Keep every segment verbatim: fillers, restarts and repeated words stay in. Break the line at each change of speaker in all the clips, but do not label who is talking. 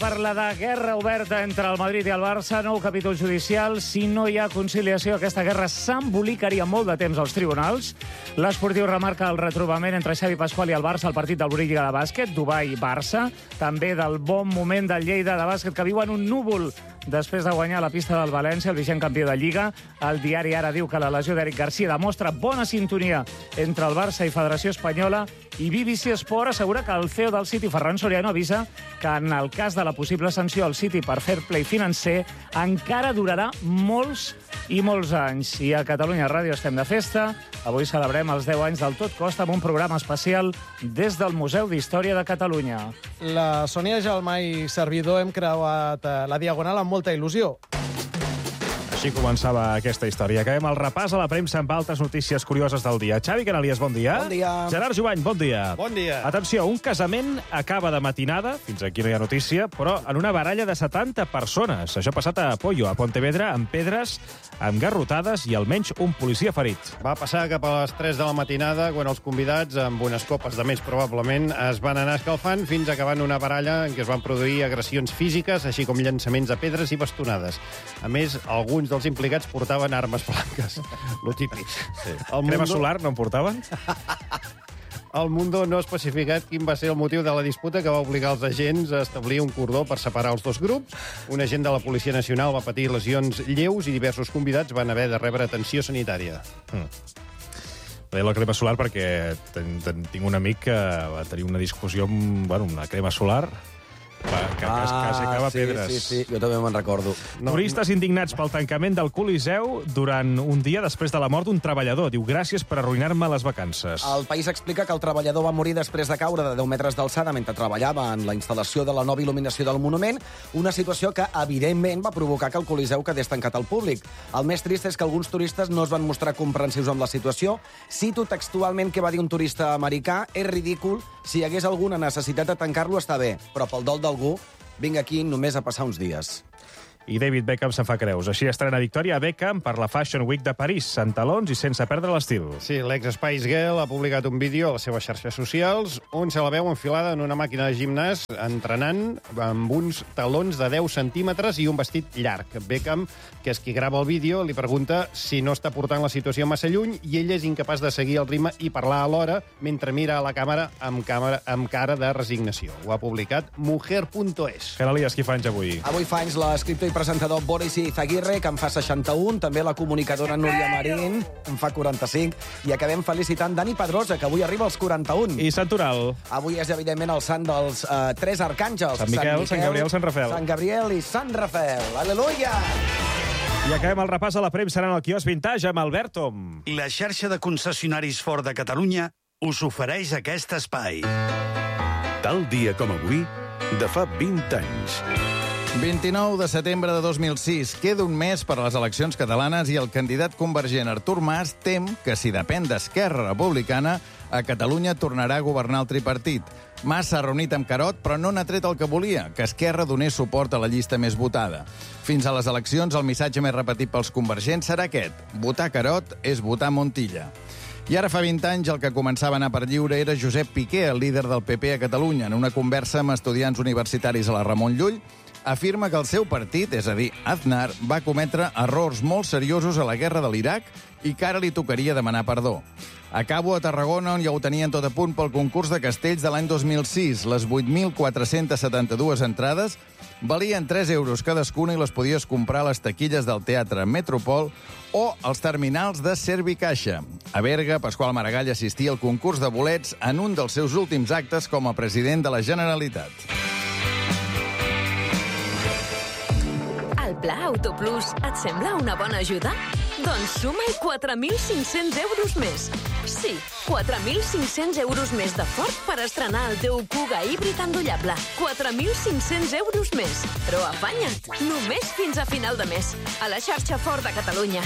Parla de guerra oberta entre el Madrid i el Barça, nou capítol judicial. Si no hi ha conciliació, aquesta guerra s'embolicaria molt de temps als tribunals. L'Esportiu remarca el retrobament entre Xavi Pasqual i el Barça al partit del Lliga de bàsquet, Dubai-Barça. També del bon moment del Lleida de bàsquet, que viu en un núvol després de guanyar la pista del València, el vigent campió de Lliga. El diari Ara diu que la lesió d'Eric Garcia demostra bona sintonia entre el Barça i Federació Espanyola. I B B C Sport assegura que el C E O del City, Ferran Soriano, avisa que en el cas de la possible sanció al City per fair play financer encara durarà molts i molts anys. I a Catalunya Ràdio estem de festa. Avui celebrem els deu anys del Tot Costa amb un programa especial des del Museu d'Història de Catalunya.
La Sònia Gelmà i servidor hem creuat la Diagonal amb molta il·lusió.
Així començava aquesta història. Acabem el repàs a la premsa amb altres notícies curioses del dia. Xavi Canalies, bon dia.
Bon dia.
Gerard Jubany, bon dia.
Bon dia.
Atenció, un casament acaba de matinada, fins aquí no hi ha notícia, però en una baralla de setanta persones. Això ha passat a Pollo, a Pontevedra, amb pedres, amb garrotades i almenys un policia ferit.
Va passar cap a les tres de la matinada, quan els convidats, amb unes copes de més probablement, es van anar escalfant fins a acabar en una baralla en què es van produir agressions físiques, així com llançaments de pedres i bastonades. A més, alguns dels implicats portaven armes blanques. Lo típic.
Sí. Crema solar no en portaven?
El Mundo no ha especificat quin va ser el motiu de la disputa que va obligar els agents a establir un cordó per separar els dos grups. Un agent de la Policia Nacional va patir lesions lleus i diversos convidats van haver de rebre atenció sanitària.
Mm. Deia la crema solar perquè ten, ten, tinc un amic que va tenir una discussió amb bueno, una crema solar que ah, quasi acaba
sí,
pedres.
Sí, sí, jo també me'n recordo.
No, Turistes indignats pel tancament del Coliseu durant un dia després de la mort d'un treballador. Diu, gràcies per arruïnar-me les vacances.
El País explica que el treballador va morir després de caure de deu metres d'alçada mentre treballava en la instal·lació de la nova il·luminació del monument, una situació que, evidentment, va provocar que el Coliseu quedés tancat al públic. El més trist és que alguns turistes no es van mostrar comprensius amb la situació. Cito textualment que va dir un turista americà: és ridícul, si hi hagués alguna necessitat de tancar-lo està bé, però pel dol d'algú, vinc aquí només a passar uns dies.
I David Beckham se'n fa creus. Així estrena victòria a Beckham per la Fashion Week de París, en talons i sense perdre l'estil.
Sí, l'ex-Spice Girl ha publicat un vídeo a les seves xarxes socials on se la veu enfilada en una màquina de gimnàs entrenant amb uns talons de deu centímetres i un vestit llarg. Beckham, que és qui grava el vídeo, li pregunta si no està portant la situació massa lluny i ell és incapaç de seguir el ritme i parlar alhora mentre mira a la càmera amb, càmera, amb cara de resignació. Ho ha publicat mujer punto es.
Canalies, qui fa anys avui?
Avui fa anys l'escriptor i presentador Boris Izaguirre, que en fa seixanta-un, també la comunicadora Núria Marín, en fa quaranta-cinc, i acabem felicitant Dani Pedrosa, que avui arriba als quaranta-un.
I Sant Oral?
Avui és, evidentment, el sant dels uh, tres arcàngels.
Sant Miquel, Sant, Miquel, Sant Gabriel, Sant Rafael.
Sant Gabriel i Sant Rafael. Aleluia!
I acabem el repàs a la premsa en el quiosc Vintage amb Albert Tom.
La xarxa de concessionaris Ford de Catalunya us ofereix aquest espai.
Tal dia com avui, de fa vint anys.
vint-i-nou de setembre de dos mil sis. Queda un mes per a les eleccions catalanes i el candidat convergent Artur Mas tem que, si depèn d'Esquerra Republicana, a Catalunya tornarà a governar el tripartit. Mas s'ha reunit amb Carod, però no n'ha tret el que volia, que Esquerra donés suport a la llista més votada. Fins a les eleccions, el missatge més repetit pels convergents serà aquest: votar Carod és votar Montilla. I ara fa vint anys el que començava a anar per lliure era Josep Piqué, el líder del P P a Catalunya. En una conversa amb estudiants universitaris a la Ramon Llull, afirma que el seu partit, és a dir, Aznar, va cometre errors molt seriosos a la guerra de l'Iraq i que ara li tocaria demanar perdó. Acabo a Tarragona, on ja ho tenien tot a punt pel concurs de castells de l'any dos mil sis. Les vuit mil quatre-cents setanta-dues entrades valien tres euros cadascuna i les podies comprar a les taquilles del Teatre Metropol o als terminals de Servicaixa. A Berga, Pasqual Maragall assistia al concurs de bolets en un dels seus últims actes com a president de la Generalitat.
El Pla Autoplus et sembla una bona ajuda? Doncs suma-hi quatre mil cinc-cents euros més. Sí, quatre mil cinc-cents euros més de Ford per estrenar el teu Kuga híbrid endollable. quatre mil cinc-cents euros més. Però afanya't, només fins a final de mes. A la xarxa Ford de Catalunya.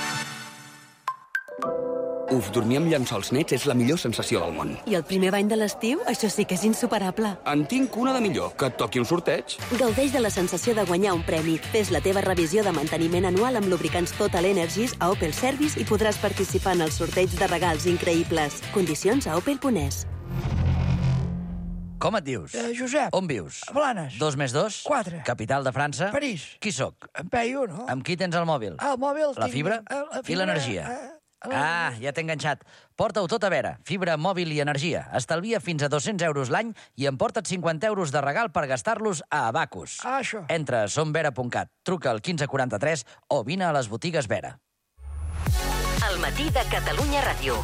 Uf, dormir amb llençols nets és la millor sensació del món.
I el primer bany de l'estiu? Això sí que és insuperable.
En tinc una de millor, que et toqui un sorteig.
Gaudeix de la sensació de guanyar un premi. Fes la teva revisió de manteniment anual amb lubricants Total Energies a Opel Service i podràs participar en el sorteig de regals increïbles. Condicions a opel punt es.
Com et dius?
Eh, Josep.
On vius?
A Blanes.
Dos més dos?
Quatre.
Capital de França?
París.
Qui sóc?
En Peyu, no?
Amb qui tens el mòbil?
Ah, el mòbil...
La
tinc-
fibra?
eh, la
I
fibra,
l'energia?
eh,
Ah, ja t'he enganxat. Porta-ho tot a veure. Fibra, mòbil i energia. Estalvia fins a dos-cents euros l'any i emporta't cinquanta euros de regal per gastar-los a Abacus.
Ah, això.
Entra a somvera punt cat, truca al quinze quaranta-tres o vine a les botigues Vera.
El matí de Catalunya Ràdio.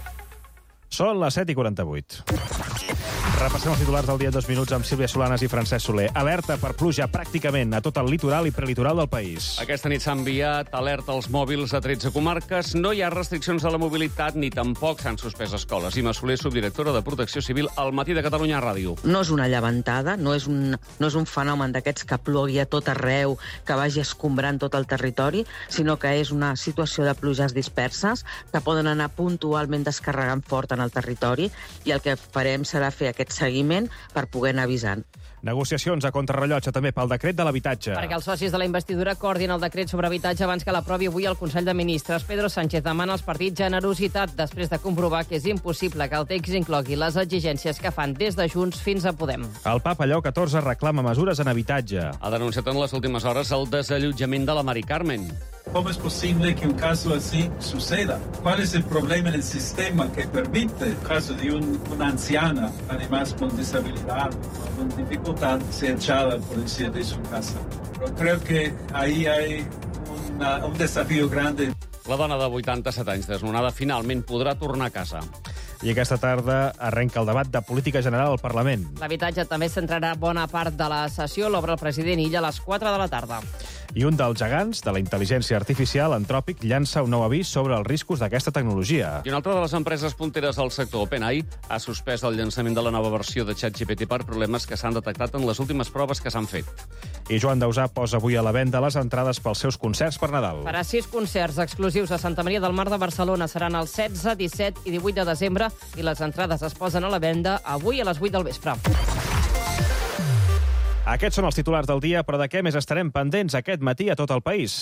Són les set i quaranta-vuit. Repassem els titulars del dia en dos minuts amb Sílvia Solanes i Francesc Soler. Alerta per pluja pràcticament a tot el litoral i prelitoral del país.
Aquesta nit s'ha enviat alerta als mòbils a tretze comarques. No hi ha restriccions a la mobilitat ni tampoc s'han suspès escoles. Ima Soler, subdirectora de Protecció Civil, al Matí de Catalunya Ràdio.
No és una llevantada, no és un, no és un fenomen d'aquests que plogui a tot arreu, que vagi escombrant tot el territori, sinó que és una situació de pluges disperses que poden anar puntualment descarregant fort en el territori i el que farem serà fer aquest seguiment per poder anar avisant.
Negociacions a contrarrellotge també pel decret de l'habitatge.
Perquè els socis de la investidura coordin el decret sobre habitatge abans que l'aprovi avui el Consell de Ministres. Pedro Sánchez demana als partits generositat després de comprovar que és impossible que el text inclogui les exigències que fan des de Junts fins a Podem.
El Papa Lleó catorze reclama mesures en habitatge.
Ha denunciat en les últimes hores el desallotjament de la Mari Carmen.
¿Cómo es posible que un caso así suceda? ¿Cuál es el problema en el sistema que permite el caso de un, una anciana, además con disabilidad o con dificultad, ser echada por decir de su casa? Pero creo que ahí hay una, un desafío grande.
La dona de vuitanta-set anys desnonada finalment podrà tornar a casa.
I aquesta tarda arrenca el debat de política general al Parlament.
L'habitatge també centrarà bona part de la sessió. L'obre el president Illa a les quatre de la tarda.
I un dels gegants de la intel·ligència artificial, Anthropic, llança un nou avís sobre els riscos d'aquesta tecnologia.
I una altra de les empreses punteres del sector, OpenAI, ha suspès el llançament de la nova versió de ChatGPT per problemes que s'han detectat en les últimes proves que s'han fet.
I Joan Dausà posa avui a la venda les entrades pels seus concerts per Nadal.
Farà sis concerts exclusius a Santa Maria del Mar de Barcelona. Seran el setze, disset i divuit de desembre i les entrades es posen a la venda avui a les vuit del vespre.
Aquests són els titulars del dia, però de què més estarem pendents aquest matí a tot el país?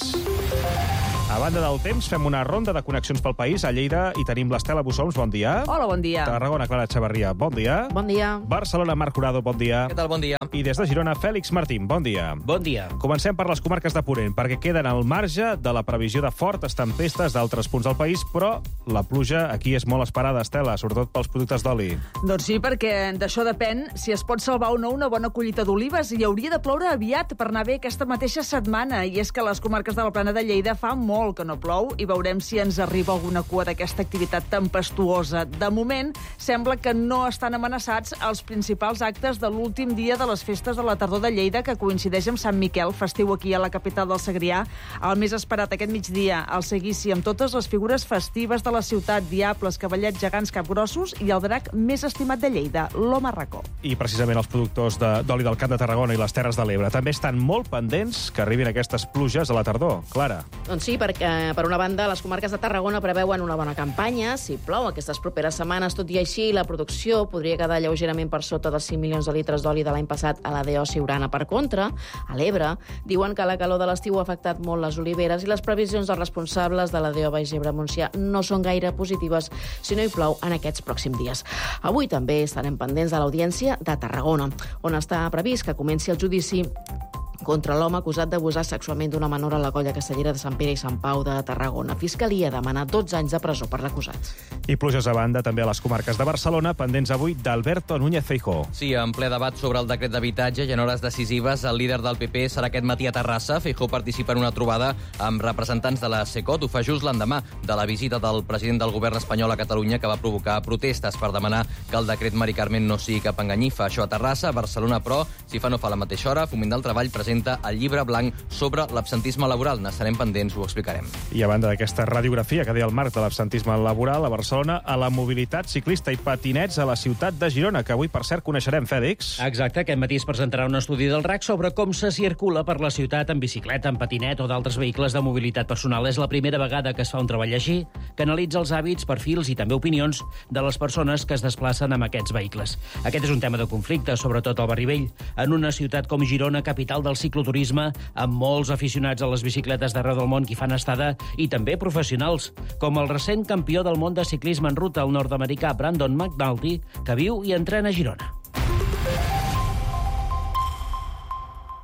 A banda del temps, fem una ronda de connexions pel país. A Lleida hi tenim l'Estela Bussoms, bon dia.
Hola, bon dia.
Tarragona, Clara Echevarria, bon dia.
Bon dia.
Barcelona, Marc Curado, bon dia.
Què tal, bon dia.
I des de Girona, Fèlix Martín, bon dia.
Bon dia.
Comencem per les comarques de Ponent, perquè queden al marge de la previsió de fortes tempestes d'altres punts del país, però la pluja aquí és molt esperada, Estela, sobretot pels productes d'oli.
Doncs sí, perquè d'això depèn si es pot salvar o no una bona collita d'olives, i hauria de ploure aviat per anar bé aquesta mateixa setmana. I és que a les comarques de la Plana de Lleida fa molt que no plou, i veurem si ens arriba alguna cua d'aquesta activitat tempestuosa. De moment, sembla que no estan amenaçats els principals actes de l'últim dia de les festes de la tardor de Lleida, que coincideix amb Sant Miquel, festiu aquí a la capital del Segrià. El més esperat aquest migdia, el seguici amb totes les figures festives de la ciutat, diables, cavallets, gegants, capgrossos i el drac més estimat de Lleida, l'home racó.
I precisament els productors de- d'oli del Camp de Tarragona i les Terres de l'Ebre també estan molt pendents que arribin aquestes pluges a la tardor. Clara.
Doncs sí, perquè per una banda les comarques de Tarragona preveuen una bona campanya. Si plou aquestes properes setmanes, tot i així, la producció podria quedar lleugerament per sota dels cinc milions de litres d'oli de l'any passat a la D O Siurana. Per contra, a l'Ebre, diuen que la calor de l'estiu ha afectat molt les oliveres i les previsions dels responsables de la D O Baix Ebre Montsià no són gaire positives si no hi plou en aquests pròxims dies. Avui també estarem pendents de l'Audiència de Tarragona, on està previst que comenci el judici contra l'home acusat d'abusar sexualment d'una menor a la colla castellera de Sant Pere i Sant Pau de Tarragona. Fiscalia demana dotze anys de presó per l'acusat.
I pluges a banda també a les comarques de Barcelona, pendents avui d'Alberto Núñez Feijóo.
Sí, en ple debat sobre el decret d'habitatge i en hores decisives, el líder del P P serà aquest matí a Terrassa. Feijóo participa en una trobada amb representants de la SECOT. Ho fa just l'endemà de la visita del president del govern espanyol a Catalunya, que va provocar protestes per demanar que el decret Mari Carmen no sigui cap enganyifa. Això a Terrassa. A Barcelona, però, si fa no fa la mateixa hora, Foment del Treball presenta el llibre blanc sobre l'absentisme laboral. N'estarem pendents, ho explicarem.
I a banda d'aquesta radiografia que deia el Marc de l'absentisme laboral a Barcelona, a la mobilitat ciclista i patinets a la ciutat de Girona, que avui, per cert, coneixerem, Fèlix.
Exacte, aquest matí es presentarà un estudi del R A C sobre com se circula per la ciutat en bicicleta, en patinet o d'altres vehicles de mobilitat personal. És la primera vegada que es fa un treball així, que analitza els hàbits, perfils i també opinions de les persones que es desplacen amb aquests vehicles. Aquest és un tema de conflicte, sobretot al Barri Vell, en una ciutat com Girona, capital del cicloturisme, amb molts aficionats a les bicicletes d'arreu del món que hi fan estada, i també professionals, com el recent campió del món de ciclisme en ruta, el nord-americà Brandon McNulty, que viu i entrena a Girona.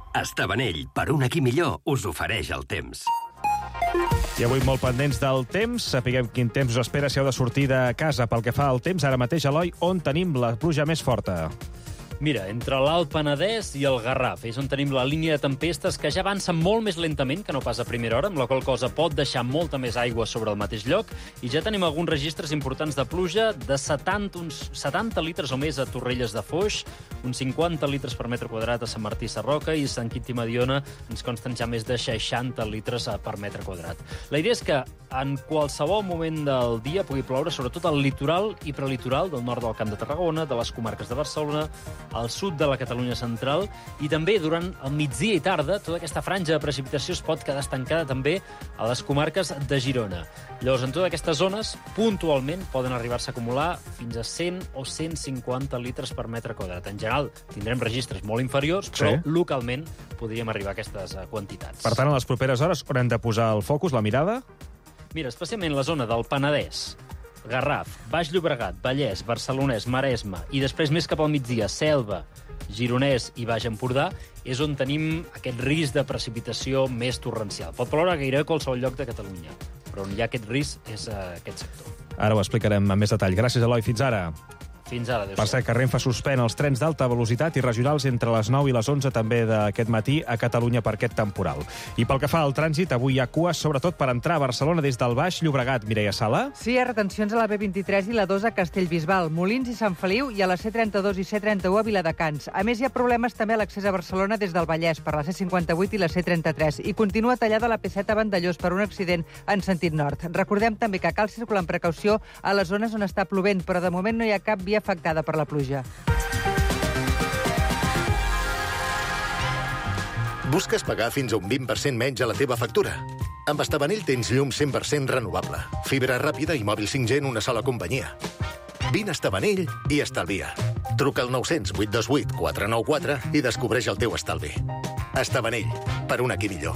Estabanell, per un aquí millor, us ofereix el temps.
I avui molt pendents del temps. Sapiguem quin temps us espera si heu de sortir de casa. Pel que fa al temps, ara mateix, Eloi, on tenim la pluja més forta?
Mira, entre l'Alt Penedès i el Garraf és on tenim la línia de tempestes que ja avança molt més lentament que no pas a primera hora, amb la qual cosa pot deixar molta més aigua sobre el mateix lloc, i ja tenim alguns registres importants de pluja de setanta, uns setanta litres o més a Torrelles de Foix, uns cinquanta litres per metre quadrat a Sant Martí Sarroca, i a Sant Quintí Mediona ens consten ja més de seixanta litres per metre quadrat. La idea és que en qualsevol moment del dia pugui ploure, sobretot al litoral i prelitoral del nord del Camp de Tarragona, de les comarques de Barcelona, al sud de la Catalunya central, i també durant el migdia i tarda tota aquesta franja de precipitació es pot quedar estancada també a les comarques de Girona. Llavors, en totes aquestes zones, puntualment, poden arribar-se a acumular fins a cent o cent cinquanta litres per metre quadrat. En general, tindrem registres molt inferiors, però
Sí.
localment podríem arribar a aquestes eh, quantitats.
Per tant, a les properes hores, on hem de posar el focus, la mirada?
Mira, especialment la zona del Penedès, Garraf, Baix Llobregat, Vallès, Barcelonès, Maresme, i després més cap al migdia, Selva, Gironès i Baix Empordà, és on tenim aquest risc de precipitació més torrencial. Pot ploure gairebé a qualsevol lloc de Catalunya, però on hi ha aquest risc és a aquest sector.
Ara ho explicarem amb més detall. Gràcies, Eloi. Fins ara.
Fins ara, adéu.
Per cert, que Renfe suspèn els trens d'alta velocitat i regionals entre les nou i les onze també d'aquest matí a Catalunya per aquest temporal. I pel que fa al trànsit, avui hi ha cues, sobretot per entrar a Barcelona des del Baix Llobregat. Mireia Sala?
Sí, hi ha retencions a la B vint-i-tres i la dos a Castellbisbal, Molins i Sant Feliu, i a la C trenta-dos i C trenta-u a Viladecans. A més, hi ha problemes també a l'accés a Barcelona des del Vallès per la C cinquanta-vuit i la C trenta-tres, i continua tallada la P set a Vandellós per un accident en sentit nord. Recordem també que cal circular amb precaució a les zones on està plovent, però de moment no hi ha cap via afectada per la pluja.
Busques pagar fins a un vint per cent menys a la teva factura? Amb Estabanell tens llum cent per cent renovable, fibra ràpida i mòbil cinc G en una sola companyia. Vine a Estabanell i estalvia. Truca al nou zero zero, vuit dos vuit, quatre nou quatre i descobreix el teu estalvi. Estabanell, per un aquí millor.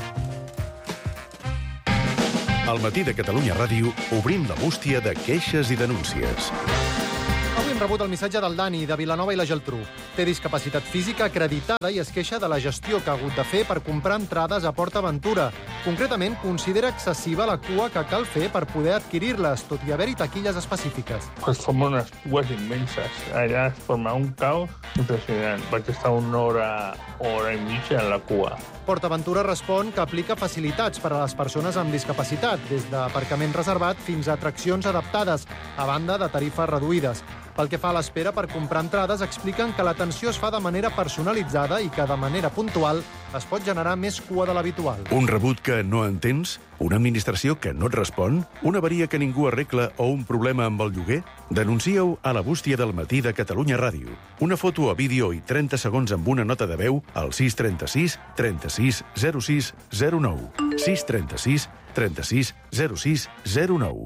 Al matí de Catalunya Ràdio obrim la bústia de queixes i denúncies.
Avui hem rebut el missatge del Dani, de Vilanova i la Geltrú. Té discapacitat física acreditada i es queixa de la gestió que ha hagut de fer per comprar entrades a Port Aventura. Concretament, considera excessiva la cua que cal fer per poder adquirir-les, tot i haver-hi taquilles específiques.
Pues forma unas cues inmensas. Allá es forma un caos impresionant. Vaig estar una hora, hora i mitja en la cua.
Port Aventura respon que aplica facilitats per a les persones amb discapacitat, des d'aparcament reservat fins a atraccions adaptades, a banda de tarifes reduïdes. Pel que fa a l'espera per comprar entrades, expliquen que l'atenció es fa de manera personalitzada i que de manera puntual es pot generar més cua de l'habitual.
Un rebut que no entens? Una administració que no et respon? Una avaria que ningú arregla o un problema amb el lloguer? Denuncieu a la bústia del matí de Catalunya Ràdio. Una foto o vídeo i trenta segons amb una nota de veu al sis trenta sis trenta sis zero sis zero nou. sis trenta sis trenta sis zero sis zero nou.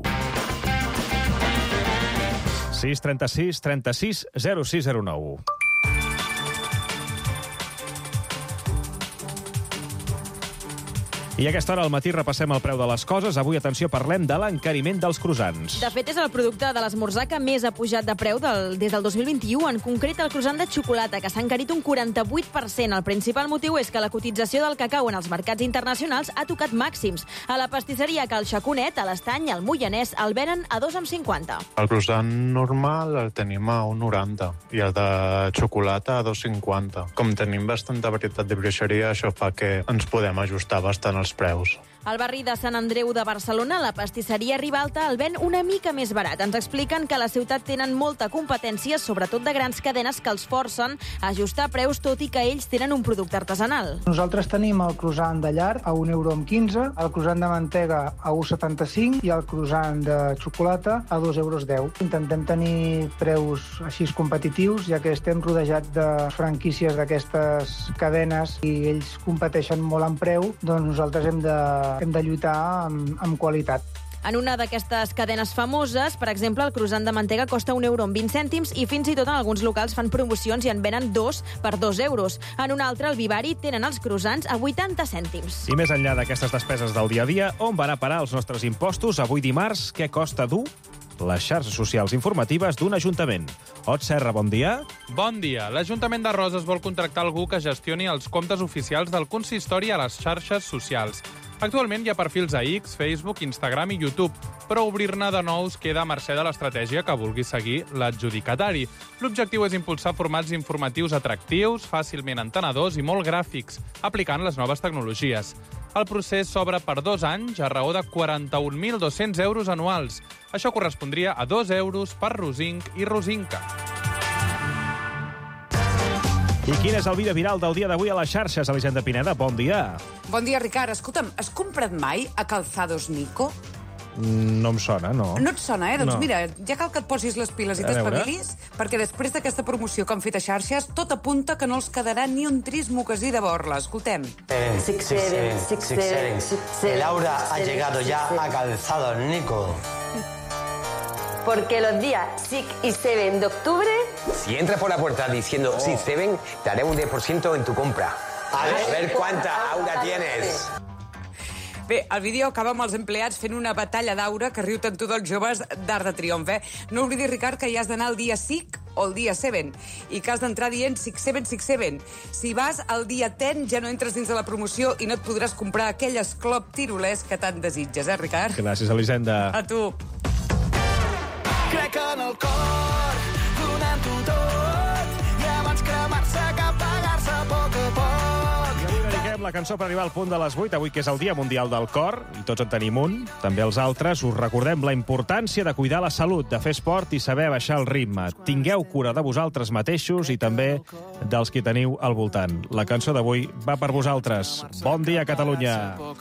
sis trenta sis trenta sis zero sis zero nou. I a aquesta hora al matí repassem el preu de les coses. Avui, atenció, parlem de l'encariment dels croissants.
De fet, és el producte de l'esmorzar que més ha pujat de preu del, des del dos mil vint-i-u. En concret, el croissant de xocolata, que s'ha encarit un quaranta-vuit per cent. El principal motiu és que la cotització del cacau en els mercats internacionals ha tocat màxims. A la pastisseria Cal Xaconet, a l'Estany, al Moianès, el venen a dos coma cinquanta.
El croissant normal el tenim a un noranta i el de xocolata a dos coma cinquanta. Com tenim bastanta varietat de brioixeria, això fa que ens podem ajustar bastant els preus.
Al barri de Sant Andreu de Barcelona, la pastisseria Ribalta el ven una mica més barat. Ens expliquen que a la ciutat tenen molta competència, sobretot de grans cadenes que els forcen a ajustar preus, tot i que ells tenen un producte artesanal.
Nosaltres tenim el croissant de llar a un euro amb quinze, el croissant de mantega a un coma setanta-cinc i el croissant de xocolata a dos euros deu. Intentem tenir preus així competitius, ja que estem rodejats de franquícies d'aquestes cadenes i ells competeixen molt en preu, doncs nosaltres hem de hem de lluitar amb, amb qualitat.
En una d'aquestes cadenes famoses, per exemple, el croissant de mantega costa un euro amb vint cèntims i fins i tot en alguns locals fan promocions i en venen dos per dos euros. En un altre, el Vivari, tenen els croissants a vuitanta cèntims.
I més enllà d'aquestes despeses del dia a dia, on van a parar els nostres impostos? Avui dimarts, què costa dur? les xarxes socials informatives d'un ajuntament. Ot Serra, bon dia.
Bon dia. L'Ajuntament de Roses vol contractar algú que gestioni els comptes oficials del consistori a les xarxes socials. Actualment hi ha perfils a X, Facebook, Instagram i YouTube, però obrir-ne de nous queda a mercè de l'estratègia que vulgui seguir l'adjudicatari. L'objectiu és impulsar formats informatius atractius, fàcilment entenedors i molt gràfics, aplicant les noves tecnologies. El procés s'obre per dos anys a raó de quaranta-un mil dos-cents euros anuals. Això correspondria a dos euros per rosinc i rosinca.
I quin és el vídeo viral del dia d'avui a les xarxes, Elisenda Pineda? Bon dia.
Bon dia, Ricard. Escolta'm, has comprat mai a Calzados Nico?
No em sona, no.
No et sona, eh? Doncs
No.
mira, ja cal que et posis les piles i
A veure.
t'espavilis, perquè després d'aquesta promoció que han fet a xarxes, tot apunta que no els quedarà ni un tris mocasí de borla. Escoltem.
Six, seven, six, seven, six, seven. Laura ha llegado ya a Calzados Nico.
Porque los días seis y siete de octubre...
Si entras por la puerta diciendo six, seven, te haré un diez por ciento en tu compra. A ver, a ver cuánta aura tienes.
Bé, el vídeo acaba amb els empleats fent una batalla d'aura que riu tant tu dels joves d'Arc de Triomf, eh? No oblidis, Ricard, que hi has d'anar el dia cinc o el dia set i que has d'entrar dient six seven six seven. Si vas el dia deu ja no entres dins de la promoció i no et podràs comprar aquell esclop tirolès que tant desitges, eh, Ricard?
Gràcies, Elisenda.
A tu.
Crec en el cor, donant-ho tot, i abans cremar-se que apagar-se a poc a poc.
I avui dediquem la cançó per arribar al punt de les vuit, avui que és el Dia Mundial del Cor, i tots en tenim un, també els altres. Us recordem la importància de cuidar la salut, de fer esport i saber baixar el ritme. Tingueu cura de vosaltres mateixos i també dels que teniu al voltant. La cançó d'avui va per vosaltres. Bon dia, Catalunya!